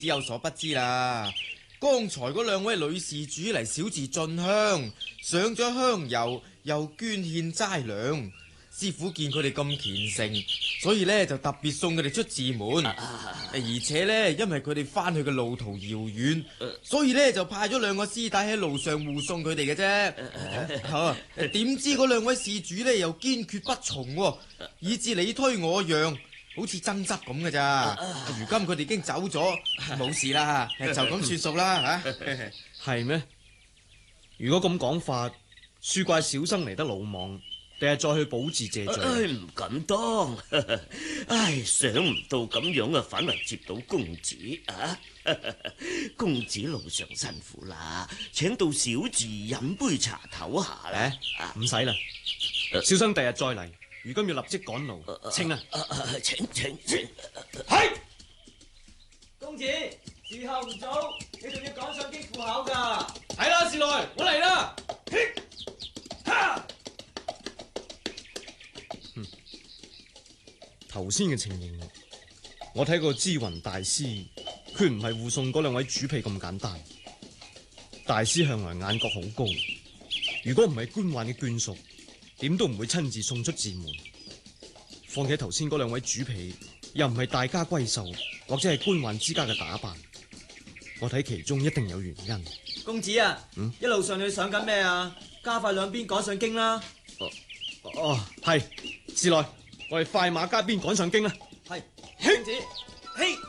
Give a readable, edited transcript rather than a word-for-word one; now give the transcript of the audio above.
只有所不知啦。剛才嗰兩位女事主嚟小寺進香，上咗香油，又捐獻齋糧。師傅見佢哋咁虔誠，所以呢就特別送佢哋出寺門。而且呢，因為佢哋翻去嘅路途遙遠，所以呢就派咗兩個師弟喺路上護送佢哋嘅啫。點知嗰兩位事主呢又堅決不從，以致你推我讓，好似爭執咁嘅咋。如今佢哋已經走咗，冇事啦，就咁算數啦吓。 係咩？如果咁講法，恕怪小生嚟得魯莽。第日再去保寺謝罪。 唔敢當。想唔到咁樣啊，反為接到公子啊！公子路上辛苦啦，請到小寺飲杯茶唞下啦。 唔使啦，小生第日再嚟。如今要立即趕路，請啊！ 請。 係公子，時候唔早，你仲要趕上京赴考噶。 係啦，侍內，我嚟啦！頭先嘅情形，我睇過知雲大師，佢唔係護送嗰兩位主婢咁簡單。大師向來眼角好高，如果唔係官宦嘅眷屬，點都唔會親自送出寺門。況且頭先嗰兩位主婢又唔係大家閨秀，或者係官宦之家嘅打扮，我睇其中一定有原因。 公子啊，一路上你想緊咩啊？加快兩邊趕上京啦！ 係，侍內，我哋快馬加鞭趕上京啦！ 係，公子，嘿。